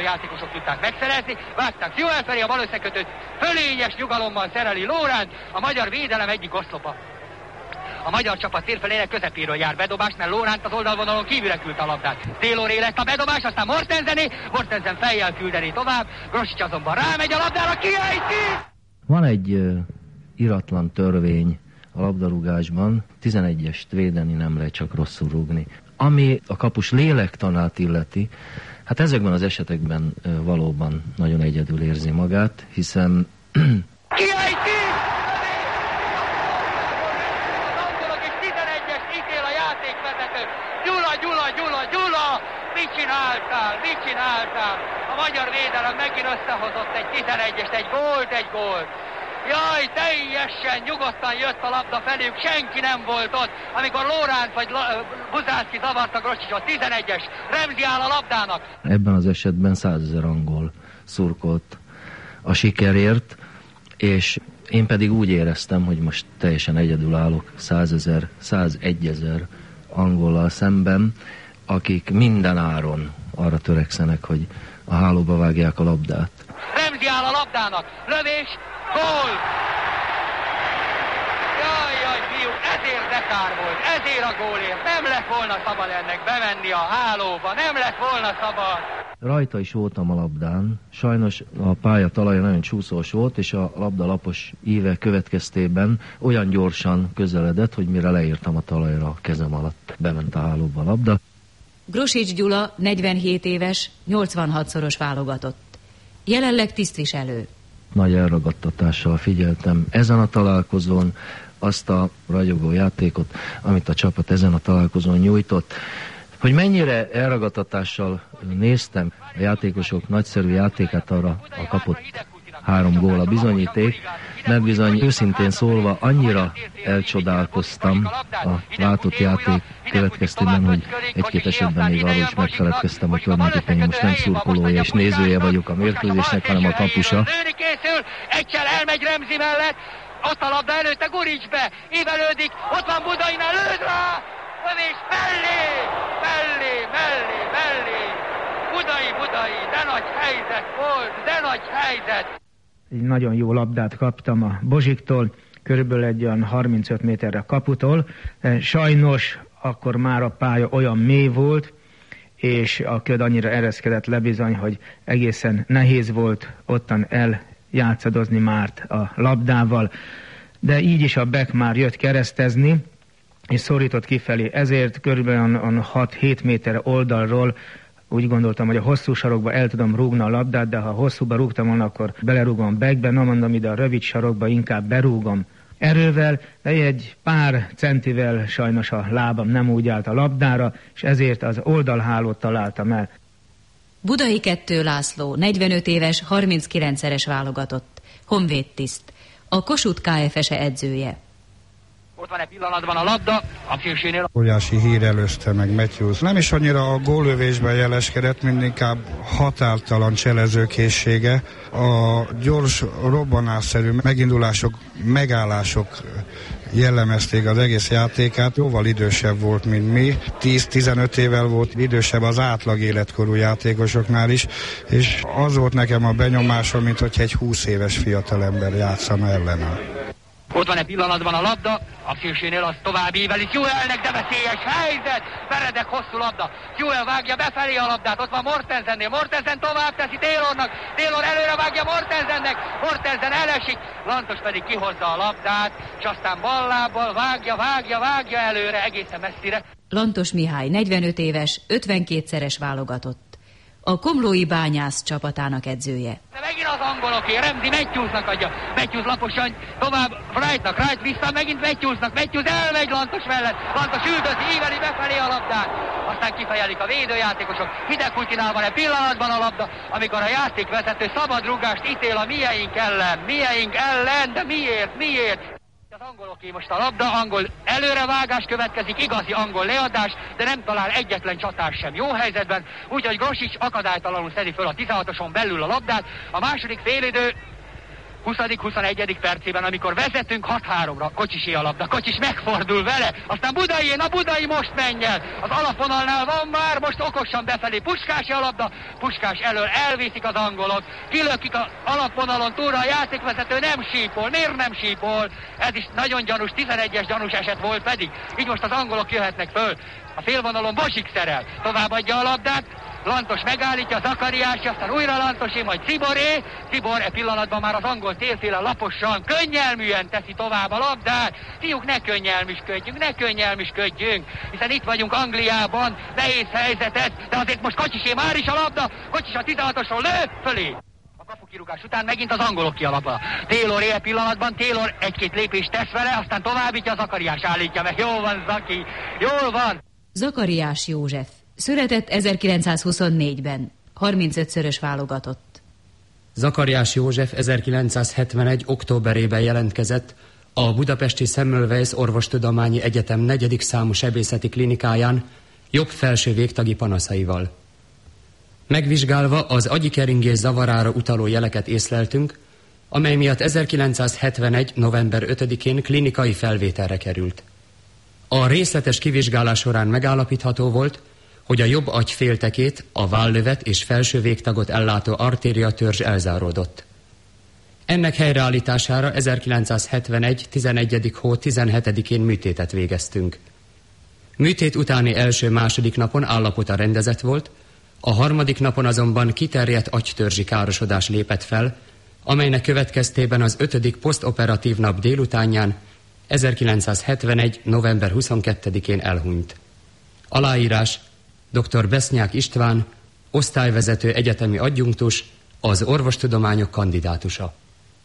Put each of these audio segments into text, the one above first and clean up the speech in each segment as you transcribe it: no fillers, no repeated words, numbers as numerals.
játékosok tudták megszerezni, vágták Joel felé a bal összekötőt, fölényes nyugalommal szereli Lóránt, a magyar védelem egyik oszlopa. A magyar csapat térfelének közepéről jár bedobás, mert Lóránt az oldalvonalon kívülre küldte a labdát. Tayloré lett a bedobás, aztán Mortensen fejjel küldeni tovább, Grosics azonban rámegy a labdára, kiejti! Van egy iratlan törvény a labdarúgásban, 11-est védeni nem lehet, csak rosszul rúgni. Ami a kapus lélektanát illeti, hát ezekben az esetekben valóban nagyon egyedül érzi magát, hiszen... Kiejti! Az angolok is 11-est ítél a játékvezető. Gyula! Mit csináltál? A magyar védelem megint összehozott egy 11-est, egy gólt. Jaj, teljesen nyugodtan jött a labda felük, senki nem volt ott. Amikor Lóránt vagy Buzácki zavarta Grosicsot, 11-es, Remzi áll a labdának. Ebben az esetben 100 000 angol szurkolt a sikerért, és én pedig úgy éreztem, hogy most teljesen egyedül állok 101 000 angollal szemben, akik minden áron arra törekszenek, hogy a hálóba vágják a labdát. Remzi áll a labdának, lövés, gól! Jaj, fiú, ezért Dekár volt, ezért a gólért. Nem lett volna szabad ennek bemenni a hálóba, nem lett volna szabad. Rajta is voltam a labdán, sajnos a pálya talaja nagyon csúszós volt, és a labda lapos íve következtében olyan gyorsan közeledett, hogy mire leírtam a talajra a kezem alatt, bement a hálóba a labda. Grosics Gyula 47 éves, 86-szoros válogatott. Jelenleg tisztviselő. Nagy elragadtatással figyeltem ezen a találkozón azt a ragyogó játékot, amit a csapat ezen a találkozón nyújtott. Hogy mennyire elragadtatással néztem a játékosok nagyszerű játékát, arra a kapott 3 gól a bizonyíték, mert bizony őszintén szólva annyira elcsodálkoztam a látott játék következtében, hogy egy-két esetben még arról is megfeledkeztem, hogy tulajdonképpen most nem szurkolója és nézője vagyok a mérkőzésnek, hanem a kapusa. Egyel elmegy Remzi mellett, ott a labda előtte Guricsbe, ívelődik, ott van Budainál, lőd rá! Lövés mellé! Budai, de nagy helyzet volt, de nagy helyzet! Egy nagyon jó labdát kaptam a Bozsiktól, körülbelül egy olyan 35 méterre kaputól. Sajnos akkor már a pálya olyan mély volt, és a köd annyira ereszkedett le bizony, hogy egészen nehéz volt ottan eljátszadozni már a labdával. De így is a Beck már jött keresztezni, és szorított kifelé. Ezért körülbelül 6-7 méter oldalról úgy gondoltam, hogy a hosszú sarokba el tudom rúgni a labdát, de ha hosszúba rúgtam volna, akkor belerúgom Beckbe, no mondom, ide a rövid sarokba inkább berúgom erővel, de egy pár centivel sajnos a lábam nem úgy állt a labdára, és ezért az oldalhálót találtam el. Budai 2 László, 45 éves, 39-szeres válogatott, honvédtiszt, a Kossuth KFS-e edzője. Ott van egy pillanatban a labda, a szélsőnél. Óriási hír előzte meg Matthews. Nem is annyira a góllövésben jeleskedett, mint inkább határtalan cselezőkészsége. A gyors, robbanásszerű megindulások, megállások jellemezték az egész játékát. Jóval idősebb volt, mint mi. 10-15 évvel volt idősebb az átlag életkorú játékosoknál is, és az volt nekem a benyomásom, mint hogyha egy 20 éves fiatalember játszana ellenem. Ott van egy pillanatban a labda, a szélsőnél az tovább ívelik, Joelnek, de veszélyes helyzet, Beredek hosszú labda, Joel vágja befelé a labdát, ott van Mortensennél, Mortensen tovább teszi Taylornak, Taylor előre vágja Mortensennek, Mortensen elesik, Lantos pedig kihozza a labdát, és aztán ballábbal vágja előre egészen messzire. Lantos Mihály, 45 éves, 52-szeres válogatott. A komlói Bányász csapatának edzője. De megint az angoloké, Remzi Matthewsnak adja, Matthews laposan tovább Wright vissza, megint Matthews elmegy Lantos mellett, Lantos üldözi, íveli befelé a labdát, aztán kifejelik a védőjátékosok, Hidegkutinál van egy pillanatban a labda, amikor a játékvezető szabad rúgást ítél a mieink ellen, de miért? Az angoloké most a labda, angol előrevágás következik, igazi angol leadás, de nem talál egyetlen csatár sem jó helyzetben, úgyhogy Grosics akadálytalanul szedi föl a 16-oson belül a labdát. A második félidő 20.-21. percében, amikor vezetünk 6-3-ra, Kocsisé a labda, Kocsis megfordul vele, aztán Budai most menj el, az alapvonalnál van már, most okosan befelé, Puskási a labda, Puskás elől elviszik az angolok, kilökik az alapvonalon túlra, a játékvezető nem sípol, miért nem sípol? Ez is nagyon gyanús, 11-es gyanús eset volt pedig, így most az angolok jöhetnek föl, a félvonalon Bozsik szerel, továbbadja a labdát, Lantos megállítja, Zakariási, aztán újra Lantosé, majd Ciboré. Cibor e pillanatban már az angol térfélen laposan, könnyelműen teszi tovább a labdát. Fiúk, ne könnyelműsködjünk, hiszen itt vagyunk Angliában, nehéz helyzet ez, de azért most Kocsisé már is a labda, Kocsis a 16-osról lő, fölé. A kapukirúgás után megint az angolok kialakul. Taylor e pillanatban, Taylor egy-két lépést tesz vele, aztán továbbítja, Zakariás állítja meg. Jól van, Zaki, jól van. Zakariás József. Született 1924-ben, 35-szörös válogatott. Zakariás József 1971. októberében jelentkezett a budapesti Semmelweis Orvostudományi Egyetem 4. számú sebészeti klinikáján jobb felső végtagi panaszaival. Megvizsgálva az agyikeringés zavarára utaló jeleket észleltünk, amely miatt 1971. november 5-én klinikai felvételre került. A részletes kivizsgálás során megállapítható volt, hogy a jobb agy féltekét, a vállövet és felső végtagot ellátó artériatörzs elzáródott. Ennek helyreállítására 1971. 11. hó 17-én műtétet végeztünk. Műtét utáni első-második napon állapota rendezett volt, a harmadik napon azonban kiterjedt agytörzsi károsodás lépett fel, amelynek következtében az 5. posztoperatív nap délutánján 1971. november 22-én elhunyt. Aláírás: dr. Besznyák István, osztályvezető egyetemi adjunktus, az orvostudományok kandidátusa.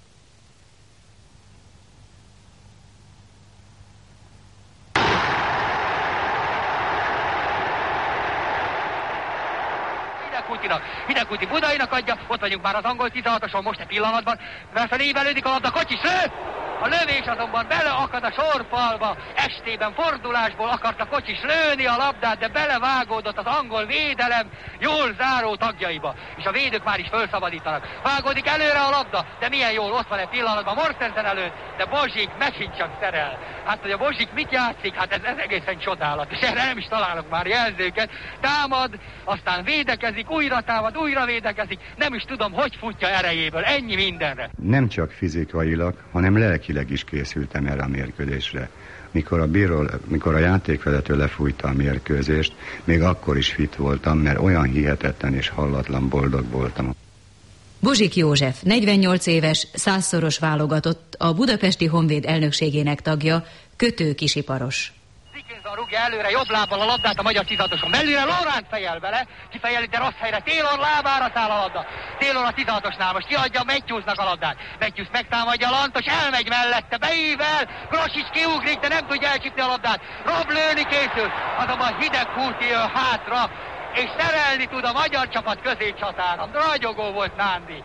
Hidegkúti Budainak adja, ott vagyunk már az angol 16-oson, most egy pillanatban, felfelé ívelődik a labda, Kocsis lő! A lövés azonban beleakad a sorfalba, estében fordulásból akarta Kocsis lőni a labdát, de belevágódott az angol védelem jól záró tagjaiba, és a védők már is felszabadítanak. Vágódik előre a labda, de milyen jól ott van egy pillanatban Mortensen előtt, de Bozsik megint csak szerel. Hát, hogy a Bozsik mit játszik, hát ez egészen csodálatos, és erre nem is találok már jelzőket. Támad, aztán védekezik, újra támad, újra védekezik, nem is tudom, hogy futja erejéből, ennyi mindenre. Nem csak fizikailag, hanem lelkileg is készültem erre a mérkőzésre. Mikor a játékvezető lefújta a mérkőzést, még akkor is fit voltam, mert olyan hihetetlen és hallatlan boldog voltam. Bozsik József, 48 éves, 100-szoros válogatott, a Budapesti Honvéd elnökségének tagja, kötőkisiparos. Rúgja előre jobb lábbal a labdát a magyar 16-oson belülre, Lorán fejel bele, kifejeli, de rossz helyre, Taylor lábára száll a labda. Taylor a 16-osnál most kiadja Matthewsnak a labdát. Matthews megtámadja, Lantos elmegy mellette, beível, Grosics kiugrik, de nem tudja elcsípni a labdát. Rob lőni készül, azonban Hidegkúti jön hátra, és szerelni tud a magyar csapat középcsatáron. Ragyogó volt Nándi.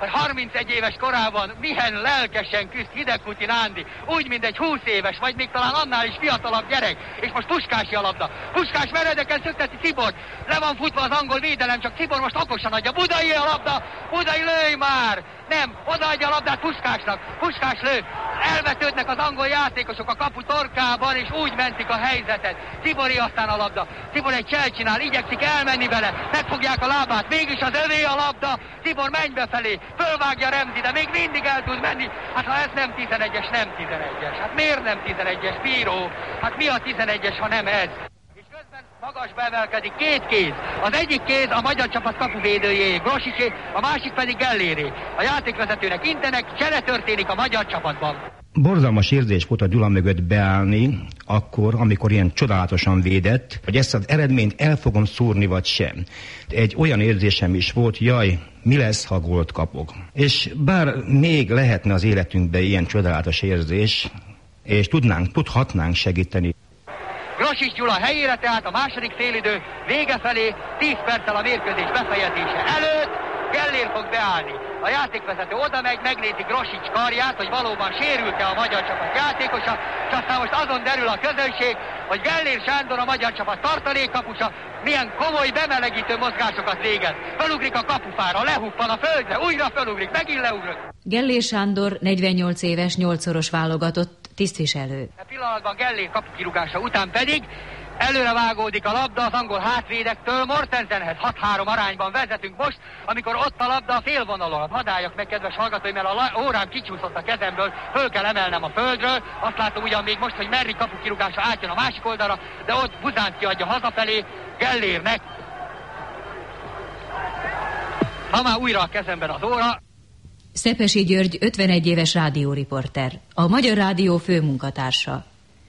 31 éves korában milyen lelkesen küzd Hidegkúti Nándi, úgy, mint egy 20 éves, vagy még talán annál is fiatalabb gyerek, és most Puskási a labda. Puskás meredeken szökteti Cibort, le van futva az angol védelem, csak Cibor most okosan adja, Budai a labda, Budai lőj már! Nem, odaadja a labdát Puskásnak, Puskás lő, elvetődnek az angol játékosok a kapu torkában, és úgy mentik a helyzetet. Cibori aztán a labda, Cibor egy csel csinál, igyekszik elmenni vele, megfogják a lábát, mégis az övé a labda, Cibor menj befelé, fölvágja Remzi, de még mindig el tud menni. Hát ha ez nem 11-es, nem 11-es. Hát miért nem 11-es, bíró? Hát mi a 11-es, ha nem ez? És közben magasba emelkedik két kéz. Az egyik kéz a magyar csapat kapuvédőjé, Grosicsé, a másik pedig Gelléré. A játékvezetőnek intenek, csere történik a magyar csapatban. Borzalmas érzés volt a Gyula mögött beállni, akkor, amikor ilyen csodálatosan védett, hogy ezt az eredményt el fogom szúrni, vagy sem. Egy olyan érzésem is volt, jaj, mi lesz, ha gólt kapok. És bár még lehetne az életünkben ilyen csodálatos érzés, és tudhatnánk segíteni. Grosics Gyula helyére, tehát a második félidő vége felé 10 perccel a mérkőzés befejezése előtt. Gellér fog beállni. A játékvezető oda megy, megnézi Grosics karját, hogy valóban sérült-e a magyar csapat játékosa, és aztán most azon derül a közönség, hogy Gellér Sándor, a magyar csapat tartalékkapusa, milyen komoly bemelegítő mozgásokat végez. Fölugrik a kapufára, lehuppan a földre, újra fölugrik, megint leugrott. Gellér Sándor 48 éves, 8-szoros válogatott tisztviselő. A pillanatban Gellér kapukirúgása után pedig előre vágódik a labda az angol hátvédektől, Mortensenhez 6-3 arányban vezetünk most, amikor ott a labda a félvonalon. Hadd álljak meg, kedves hallgatóim, mert a órám kicsúszott a kezemből, föl kell emelnem a földről. Azt látom ugyan még most, hogy Merri kapukirúgása átjön a másik oldalra, de ott Buzánt kiadja hazafelé Gellérnek. Ha már újra a kezemben az óra. Szepesi György 51 éves rádióriporter, a Magyar Rádió főmunkatársa.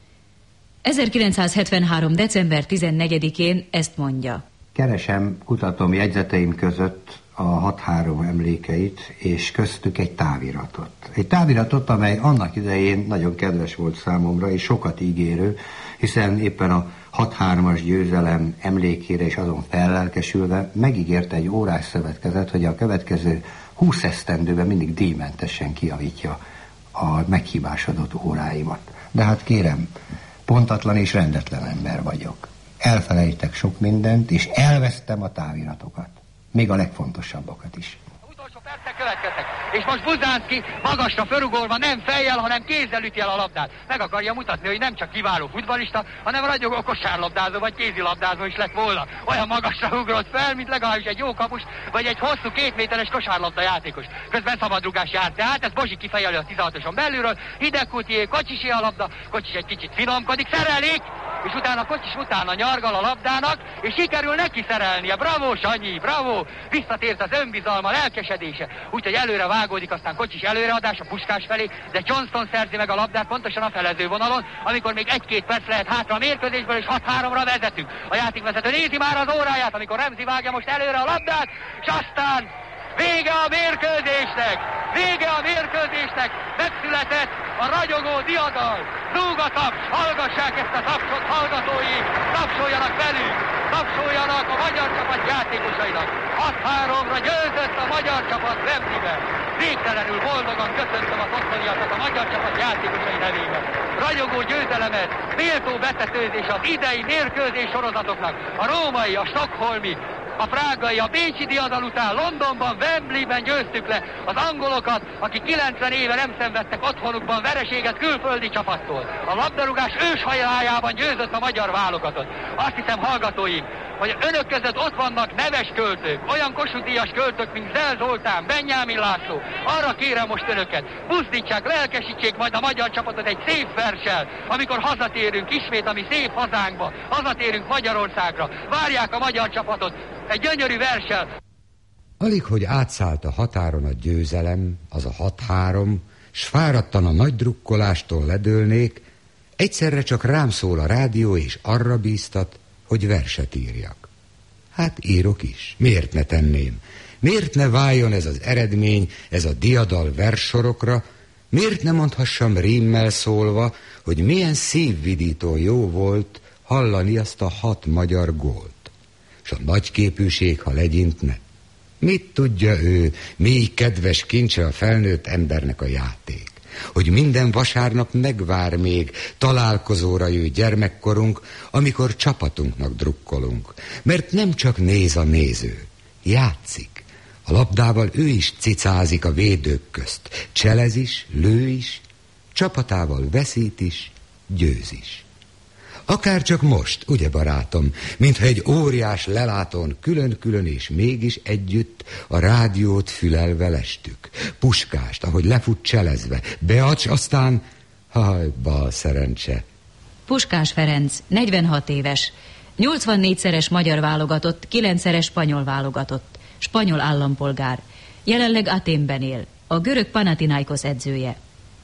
1973. december 14-én ezt mondja. Keresem, kutatom jegyzeteim között a 6-3 emlékeit, és köztük egy táviratot. Egy táviratot, amely annak idején nagyon kedves volt számomra, és sokat ígérő, hiszen éppen a 6-3-as győzelem emlékére és azon fellelkesülve megígérte egy órás szövetkezet, hogy a következő 20 esztendőben mindig díjmentesen kijavítja a meghibásodott óráimat. De hát kérem, pontatlan és rendetlen ember vagyok. Elfelejtek sok mindent, és elvesztem a táviratokat. Még a legfontosabbakat is. Utolsó percek következtek, és most Buzánszky magasra fölugorva nem fejjel, hanem kézzel üti el a labdát. Meg akarja mutatni, hogy nem csak kiváló futballista, hanem ragyogó kosárlabdázó vagy kézilabdázó is lett volna. Olyan magasra ugrott fel, mint legalábbis egy jó kapus, vagy egy hosszú 2 méteres kosárlabda játékos. Közben szabadrugás járt, tehát ez Bozsik kifejeli a 16-oson belülről, Hidegkutié, Kocsisé a labda, Kocsis egy kicsit finomkodik, szerelik, és utána Kocsis utána nyargal a labdának, és sikerül neki szerelnie. Bravo, Sanyi, bravo! Visszatért az önbizalma, lelkesedése. Úgyhogy előre vágódik, aztán Kocsis előreadás a Puskás felé, de Johnston szerzi meg a labdát pontosan a felező vonalon, amikor még 1-2 perc lehet hátra a mérkőzésből, és 6-3-ra vezetünk. A játékvezető nézi már az óráját, amikor Remzi vágja most előre a labdát, és aztán vége a mérkőzésnek! Vége a mérkőzésnek! Megszületett a ragyogó diadal! Zúg a taps! Hallgassák ezt a tapsot, hallgatói! Tapsoljanak velünk! Tapsoljanak a magyar csapat játékosainak! 6-3-ra győzött a magyar csapat Wembleyben! Végtelenül boldogan köszöntöm az otthoniakat a magyar csapat játékosai nevében! Ragyogó győzelemet, méltó betetőzés az idei mérkőzés sorozatoknak, a római, a stockholmi, a prágai, a bécsi diadal után Londonban, Wembleyben győztük le az angolokat, akik 90 éve nem szenvedtek otthonukban vereséget külföldi csapattól. A labdarúgás őshajájában győzött a magyar válogatott. Azt hiszem, hallgatóim, hogy önök között ott vannak neves költők, olyan Kossuth-díjas költők, mint Zell Zoltán, Benjámin László. Arra kérem most önöket, buzdítsák, lelkesítsék majd a magyar csapatot egy szép verssel, amikor hazatérünk ismét a mi szép hazánkba, hazatérünk Magyarországra. Várják a magyar csapatot egy gyönyörű verssel. Alig, hogy átszállt a határon a győzelem, az a 6-3, s fáradtan a nagy drukkolástól ledőlnék, egyszerre csak rám szól a rádió, és arra bíztat, hogy verset írjak. Hát írok is. Miért ne tenném? Miért ne váljon ez az eredmény, ez a diadal verssorokra? Miért ne mondhassam rímmel szólva, hogy milyen szívvidító jó volt hallani azt a 6 magyar gólt? S a nagyképűség, ha legyintne. Mit tudja ő, mély kedves kincse a felnőtt embernek a játék? Hogy minden vasárnap megvár még, találkozóra jő gyermekkorunk, amikor csapatunknak drukkolunk. Mert nem csak néz a néző, játszik. A labdával ő is cicázik a védők közt. Cselez is, lő is, csapatával veszít is, győz is. Akár csak most, ugye barátom, mintha egy óriás lelátón külön-külön és mégis együtt a rádiót fülelve lestük. Puskást, ahogy lefut cselezve, Beacs, aztán, haj, bal szerencse. Puskás Ferenc, 46 éves, 84-szeres magyar válogatott, 9-szeres spanyol válogatott, spanyol állampolgár. Jelenleg Athénben él, a görög Panathinaikos edzője.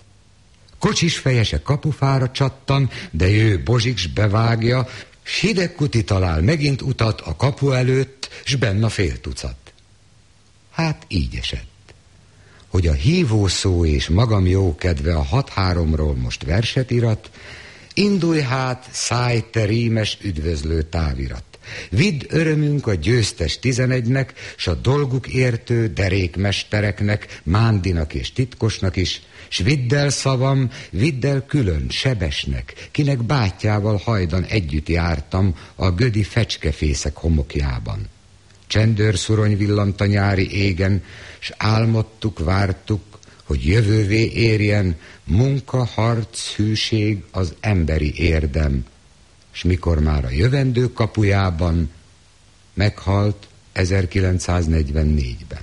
Kocsis fejese kapufára csattan, de ő Bozsiks bevágja, s Hidegkuti talál megint utat a kapu előtt, s benn a fél tucat. Hát így esett, hogy a hívószó és magam jókedve a 6-3-ról most verset irat, indulj hát, száj te rímes üdvözlő távirat. Vidd örömünk a győztes 11-nek, s a dolguk értő derékmestereknek, Mándinak és Titkosnak is, s vidd el szavam, vidd el külön Sebesnek, kinek bátyjával hajdan együtt jártam a gödi fecskefészek homokjában. Csendőrszurony villant a nyári égen, s álmodtuk, vártuk, hogy jövővé érjen munka, harc, hűség, az emberi érdem. S mikor már a jövendő kapujában meghalt 1944-ben.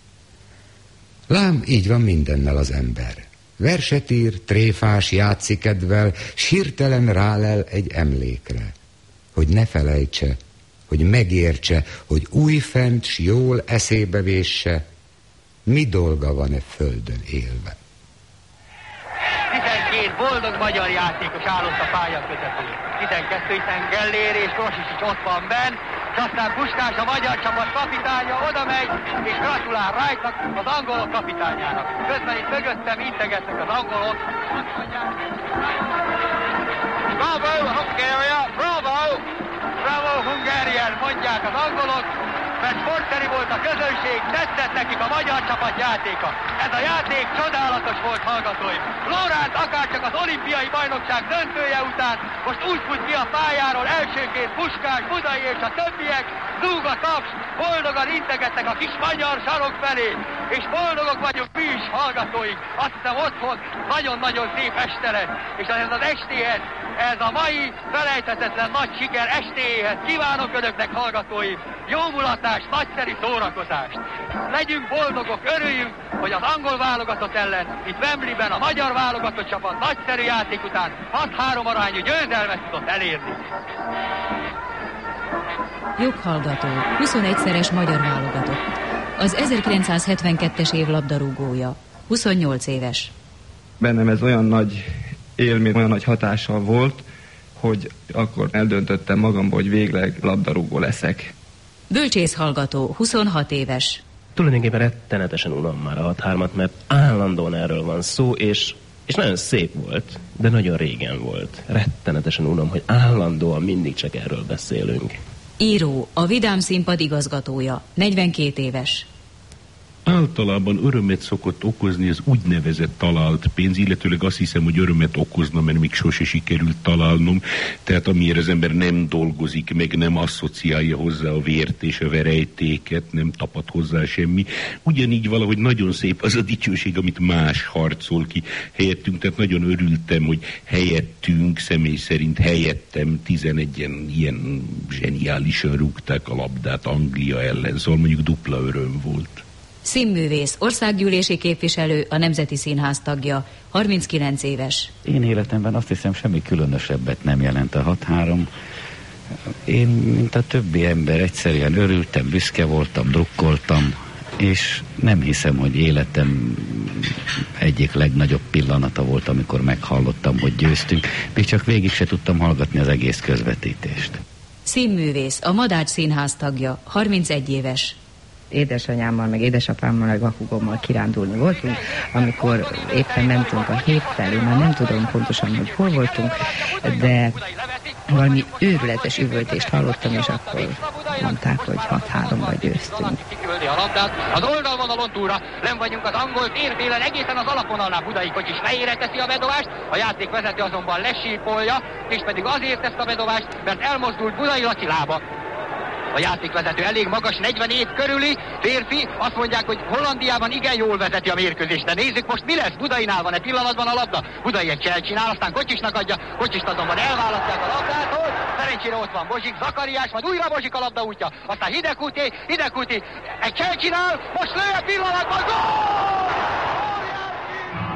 Lám, így van mindennel az ember. Verset ír, tréfás, játszikedvel, s hirtelen rálel egy emlékre, hogy ne felejtse, hogy megértse, hogy újfent s jól eszébe vésse, mi dolga van-e földön élve. 12 boldog magyar játékos állott a pálya közepén. 12, hiszen Gellér és Grosics is ott van benn, és aztán Puskás, a magyar csapat kapitánya oda megy, és gratulál Wrightnak, az angolok kapitányának. Közben itt mögöttem integetnek az angolok. Bravo, Hungária! Bravo! Bravo, Hungarian, mondják az angolok, mert sportszerű volt a közönség, tetszett nekik a magyar csapat játéka. Ez a játék csodálatos volt, hallgatóim. Lóránt akárcsak az olimpiai bajnokság döntője után most úgy fut ki a pályáról elsőként Puskás, Budai és a többiek, zúg a taps, boldogan integetnek a kis magyar sarok felé, és boldogok vagyunk mi is, hallgatóink. Azt hiszem otthon nagyon-nagyon szép este lesz, és ez az estéhez, ez a mai felejthetetlen nagy siker estéhez kívánok önöknek, hallgatóim, jó mulatást, nagyszerű szórakozást. Legyünk boldogok, örüljünk, hogy az angol válogatott ellen itt Wembleyben a magyar válogatott csapat nagyszerű játék után 6-3 arányú győzelmet tudott elérni. Joghallgató, 21-szeres magyar válogatott. Az 1972-es év labdarúgója, 28 éves. Bennem ez olyan nagy élmény, olyan nagy hatással volt, hogy akkor eldöntöttem magamból, hogy végleg labdarúgó leszek. Bölcsész hallgató, 26 éves. Tulajdonképpen rettenetesen unom már a 6-3-at, mert állandóan erről van szó, és nagyon szép volt, de nagyon régen volt. Rettenetesen unom, hogy állandóan mindig csak erről beszélünk. Író, a Vidám Színpad igazgatója, 42 éves. Általában örömet szokott okozni az úgynevezett talált pénz, illetőleg azt hiszem, hogy örömet okozna, mert még sose sikerült találnom, tehát amiért az ember nem dolgozik, meg nem asszociálja hozzá a vért és a verejtéket, nem tapad hozzá semmi. Ugyanígy valahogy nagyon szép az a dicsőség, amit más harcol ki helyettünk, tehát nagyon örültem, hogy helyettünk, személy szerint helyettem 11-en ilyen zseniálisan rúgták a labdát Anglia ellen, szóval mondjuk dupla öröm volt. Színművész, országgyűlési képviselő, a Nemzeti Színház tagja, 39 éves. Én életemben azt hiszem, semmi különösebbet nem jelent a 6-3. Én, mint a többi ember, egyszerűen örültem, büszke voltam, drukkoltam, és nem hiszem, hogy életem egyik legnagyobb pillanata volt, amikor meghallottam, hogy győztünk, még csak végig se tudtam hallgatni az egész közvetítést. Színművész, a Madách Színház tagja, 31 éves. Édesanyámmal, meg édesapámmal, meg vakugommal kirándulni voltunk, amikor éppen mentünk a hét felé, már nem tudom pontosan, hogy hol voltunk, de valami őrületes üvöltést hallottam, és akkor mondták, hogy 6-3-ra győztünk. A labdát az oldalvonalon túlra, nem vagyunk az angol térfélen, egészen az alapvonalnál Budai kocsis fejére teszi a bedobást, a játékvezető azonban lesípolja, és pedig azért tesz a bedobást, mert elmozdult Budai Laci lába. A játékvezető elég magas, 40 év körüli férfi, azt mondják, hogy Hollandiában igen jól vezeti a mérkőzést. De nézzük most, mi lesz. Budainál van egy pillanatban a labda. Budai egy cselt csinál, aztán Kocsisnak adja, Kocsist azonban elválasztják a labdától. Szerencsére ott van Bozsik, Zakariás, majd újra Bozsik a labda útja. Aztán Hidegkúti egy cselt csinál, most lő a pillanatban, gól!